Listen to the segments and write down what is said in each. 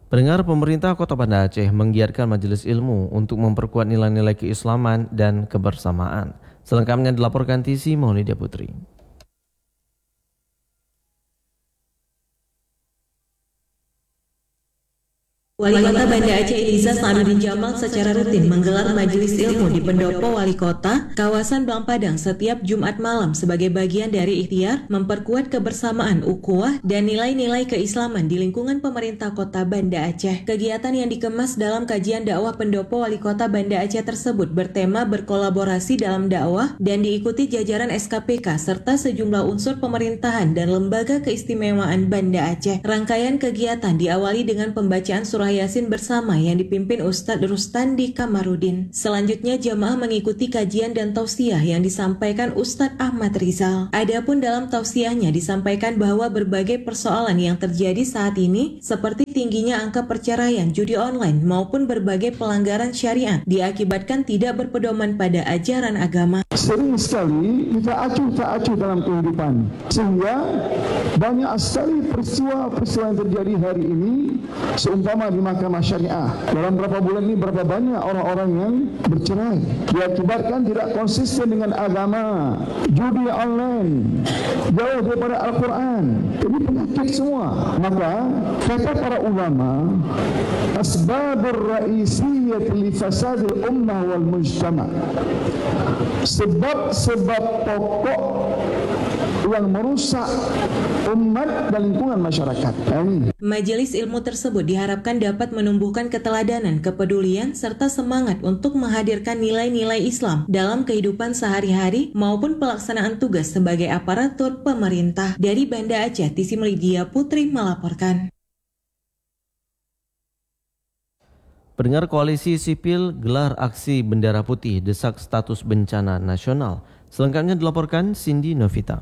Pendengar, pemerintah Kota Banda Aceh menggiatkan majelis ilmu untuk memperkuat nilai-nilai keislaman dan kebersamaan. Selengkapnya dilaporkan TC Maulida Putri. Wali Kota Banda Aceh Eliza Sa'adudin Jamal secara rutin menggelar majelis ilmu di Pendopo Wali Kota, kawasan Blang Padang setiap Jumat malam sebagai bagian dari ikhtiar memperkuat kebersamaan ukhuwah dan nilai-nilai keislaman di lingkungan pemerintah Kota Banda Aceh. Kegiatan yang dikemas dalam kajian dakwah Pendopo Wali Kota Banda Aceh tersebut bertema berkolaborasi dalam dakwah dan diikuti jajaran SKPK serta sejumlah unsur pemerintahan dan lembaga keistimewaan Banda Aceh. Rangkaian kegiatan diawali dengan pembacaan surah Yasin bersama yang dipimpin Ustadz Rustandi Kamarudin. Selanjutnya jamaah mengikuti kajian dan tausiah yang disampaikan Ustadz Ahmad Rizal. Adapun dalam tausiahnya disampaikan bahwa berbagai persoalan yang terjadi saat ini seperti tingginya angka perceraian, judi online maupun berbagai pelanggaran syariat diakibatkan tidak berpedoman pada ajaran agama. Sering sekali kita acuh dalam kehidupan, sehingga banyak sekali peristiwa-peristiwa yang terjadi hari ini seumpama di mahkamah syariah. Dalam berapa bulan ini berapa banyak orang-orang yang bercerai diakibatkan tidak konsisten dengan agama, judi online, jauh daripada Al-Quran. Ini penyakit semua. Maka kata para ulama, asbabur raisiyyah li fasadil ummah wal mujtama', sebab-sebab pokok yang merusak umat dan lingkungan masyarakat. Majelis ilmu tersebut diharapkan dapat menumbuhkan keteladanan, kepedulian, serta semangat untuk menghadirkan nilai-nilai Islam dalam kehidupan sehari-hari maupun pelaksanaan tugas sebagai aparatur pemerintah. Dari Banda Aceh, TC Maulida Putri melaporkan. Pendengar, Koalisi Sipil gelar aksi bendera putih desak status bencana nasional. Selengkapnya dilaporkan Cindy Novita.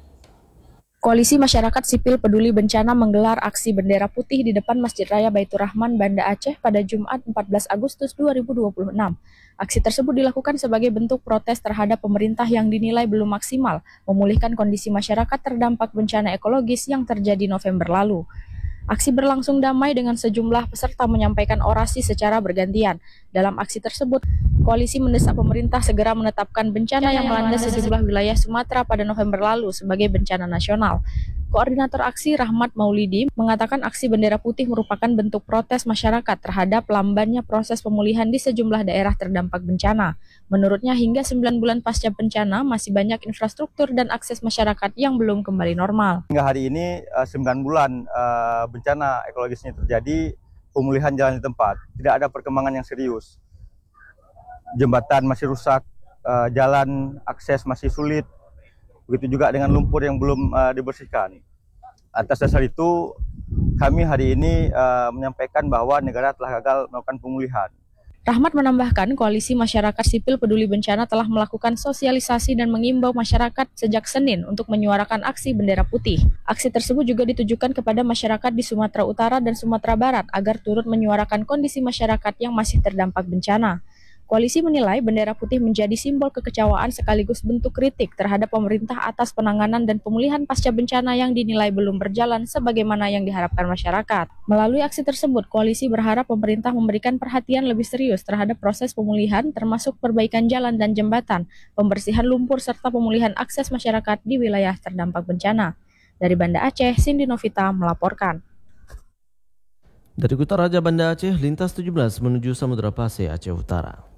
Koalisi Masyarakat Sipil Peduli Bencana menggelar aksi bendera putih di depan Masjid Raya Baitur Rahman, Banda Aceh pada Jumat 14 Agustus 2026. Aksi tersebut dilakukan sebagai bentuk protes terhadap pemerintah yang dinilai belum maksimal memulihkan kondisi masyarakat terdampak bencana ekologis yang terjadi November lalu. Aksi berlangsung damai dengan sejumlah peserta menyampaikan orasi secara bergantian. Dalam aksi tersebut, koalisi mendesak pemerintah segera menetapkan bencana yang melanda sejumlah wilayah Sumatera pada November lalu sebagai bencana nasional. Koordinator aksi Rahmat Maulidi mengatakan aksi bendera putih merupakan bentuk protes masyarakat terhadap lambannya proses pemulihan di sejumlah daerah terdampak bencana. Menurutnya hingga 9 bulan pasca bencana masih banyak infrastruktur dan akses masyarakat yang belum kembali normal. Hingga hari ini 9 bulan bencana ekologisnya terjadi, pemulihan jalan di tempat, tidak ada perkembangan yang serius. Jembatan masih rusak, jalan akses masih sulit, begitu juga dengan lumpur yang belum dibersihkan. Atas dasar itu, kami hari ini menyampaikan bahwa negara telah gagal melakukan pemulihan. Rahmat menambahkan, Koalisi Masyarakat Sipil Peduli Bencana telah melakukan sosialisasi dan mengimbau masyarakat sejak Senin untuk menyuarakan aksi bendera putih. Aksi tersebut juga ditujukan kepada masyarakat di Sumatera Utara dan Sumatera Barat agar turut menyuarakan kondisi masyarakat yang masih terdampak bencana. Koalisi menilai bendera putih menjadi simbol kekecewaan sekaligus bentuk kritik terhadap pemerintah atas penanganan dan pemulihan pasca bencana yang dinilai belum berjalan sebagaimana yang diharapkan masyarakat. Melalui aksi tersebut, koalisi berharap pemerintah memberikan perhatian lebih serius terhadap proses pemulihan termasuk perbaikan jalan dan jembatan, pembersihan lumpur serta pemulihan akses masyarakat di wilayah terdampak bencana. Dari Banda Aceh, Cindy Novita melaporkan. Dari Kota Raja Banda Aceh, lintas 17 menuju Samudra Pasir, Aceh Utara.